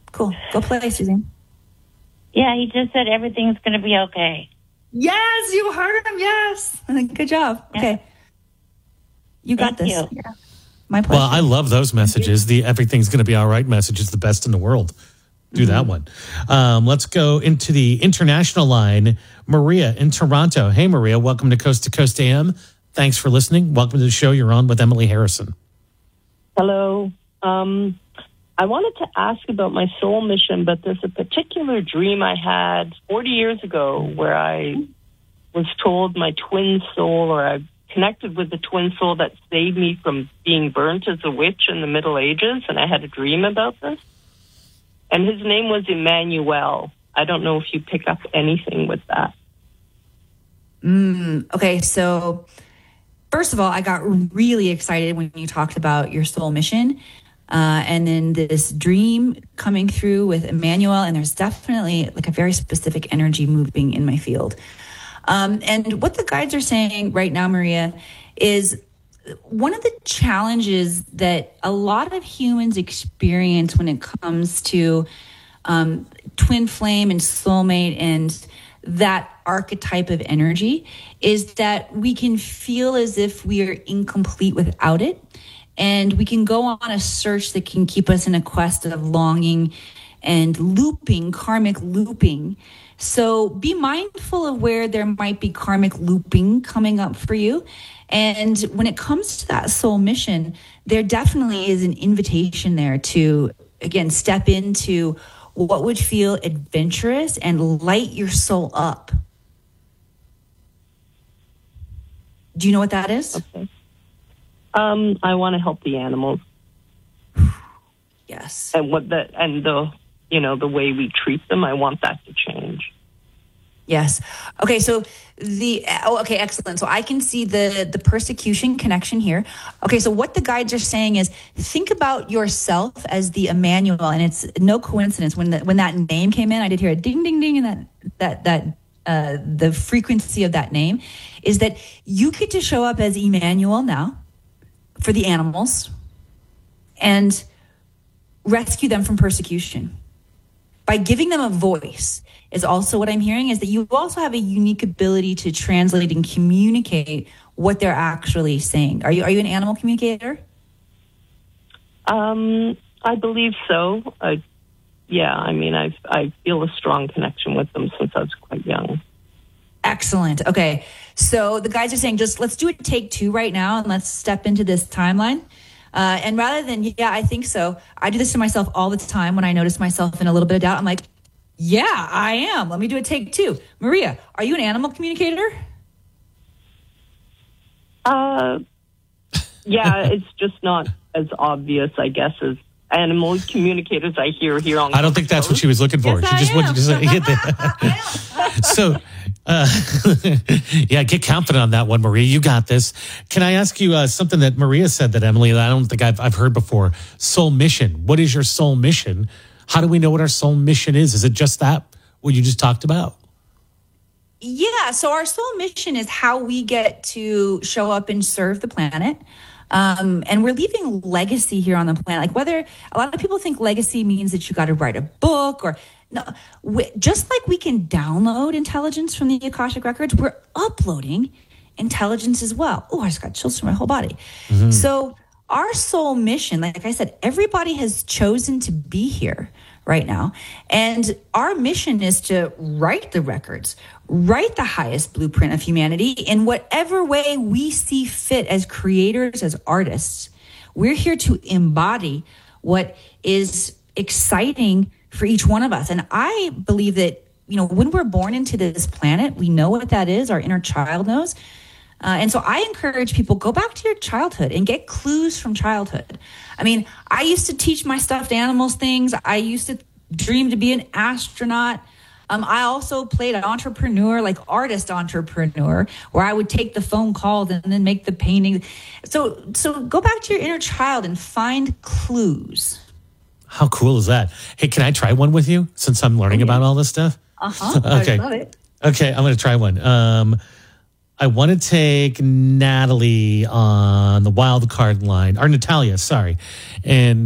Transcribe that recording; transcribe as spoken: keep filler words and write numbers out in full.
Cool. Go play, Suzanne. Yeah, he just said everything's going to be okay. Yes, you heard him. Yes. Good job. Yeah. Okay. You got Thank this. you. Yeah. My pleasure. Well, I love those messages. The everything's going to be all right message is the best in the world. Do mm-hmm. that one. Um, let's go into the international line. Maria in Toronto. Hey, Maria. Welcome to Coast to Coast A M. Thanks for listening. Welcome to the show. You're on with Emily Harrison. Hello. Um, I wanted to ask about my soul mission, but there's a particular dream I had forty years ago where I was told my twin soul, or I connected with the twin soul that saved me from being burnt as a witch in the Middle Ages, and I had a dream about this. And his name was Emmanuel. I don't know if you pick up anything with that. Mm, okay, so first of all, I got really excited when you talked about your soul mission. Uh, and then this dream coming through with Emmanuel, and there's definitely like a very specific energy moving in my field. Um, and what the guides are saying right now, Maria, is one of the challenges that a lot of humans experience when it comes to um, twin flame and soulmate and that archetype of energy is that we can feel as if we are incomplete without it. And we can go on a search that can keep us in a quest of longing and looping, karmic looping. So be mindful of where there might be karmic looping coming up for you. And when it comes to that soul mission, there definitely is an invitation there to, again, step into what would feel adventurous and light your soul up. Do you know what that is? Okay. Um, I want to help the animals. Yes. And what the and the you know the way we treat them, I want that to change. Yes. Okay. So the oh, okay, excellent. So I can see the the persecution connection here. Okay. So what the guides are saying is think about yourself as the Emmanuel, and it's no coincidence when the, when that name came in, I did hear a ding, ding, ding, and that that that uh, the frequency of that name is that you get to show up as Emmanuel now for the animals and rescue them from persecution by giving them a voice. Is also what I'm hearing is that you also have a unique ability to translate and communicate what they're actually saying. Are you are you an animal communicator? Um, I believe so. I, yeah, I mean, I I feel a strong connection with them since I was quite young. Excellent. Okay. So the guys are saying, just let's do a take two right now and let's step into this timeline. Uh, and rather than, yeah, I think so. I do this to myself all the time when I notice myself in a little bit of doubt. I'm like, yeah, I am. Let me do a take two. Maria, are you an animal communicator? Uh, yeah, it's just not as obvious, I guess, as animal communicators I hear here on. I don't think that's what she was looking for. Yes, she I just am. wanted to say, hit that. So, uh, yeah, get confident on that one, Maria. You got this. Can I ask you uh, something that Maria said that Emily, that I don't think I've, I've heard before? Soul mission. What is your soul mission? How do we know what our soul mission is? Is it just that, what you just talked about? Yeah, so our soul mission is how we get to show up and serve the planet. Um, and we're leaving legacy here on the planet. Like whether a lot of people think legacy means that you got to write a book or no, we, just like we can download intelligence from the Akashic Records, we're uploading intelligence as well. Oh, I just got chills through my whole body. Mm-hmm. So our soul mission, like I said, everybody has chosen to be here right now. And our mission is to write the records, write the highest blueprint of humanity in whatever way we see fit as creators, as artists. We're here to embody what is exciting for each one of us. And I believe that, you know, when we're born into this planet, we know what that is. Our inner child knows. Uh, and so I encourage people, go back to your childhood and get clues from childhood. I mean, I used to teach my stuffed animals things. I used to dream to be an astronaut. Um, I also played an entrepreneur, like artist entrepreneur, where I would take the phone calls and then make the painting. So, so go back to your inner child and find clues. How cool is that? Hey, can I try one with you since I'm learning about all this stuff? Uh-huh. Okay. I love it. Okay, I'm going to try one. Um, I want to take Natalie on the wild card line, or Natalia, sorry. And